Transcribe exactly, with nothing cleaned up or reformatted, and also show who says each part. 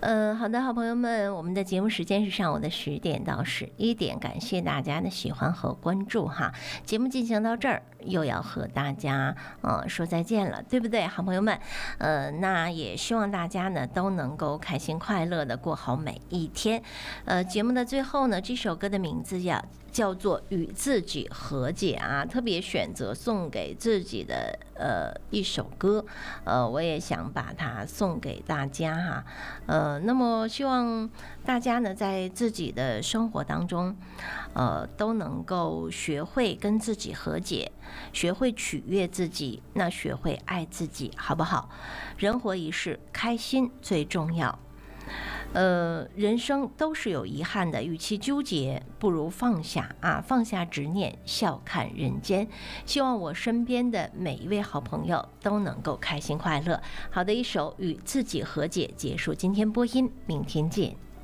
Speaker 1: 呃，好的，好朋友们，我们的节目时间是上午的十点到十一点，感谢大家的喜欢和关注哈。节目进行到这儿，又要和大家呃说再见了，对不对，好朋友们？呃，那也希望大家呢都能够开心快乐的过好每一天。呃，节目的最后呢，这首歌的名字叫叫做《与自己和解》啊，特别选择送给自己的呃一首歌，呃，我也想把它送给大家哈，呃。那么希望大家呢，在自己的生活当中，呃，都能够学会跟自己和解，学会取悦自己，那学会爱自己，好不好？人活一世，开心最重要。呃，人生都是有遗憾的，与其纠结，不如放下啊，放下执念，笑看人间。希望我身边的每一位好朋友都能够开心快乐。好的，一首《与自己和解》结束今天播音，明天见。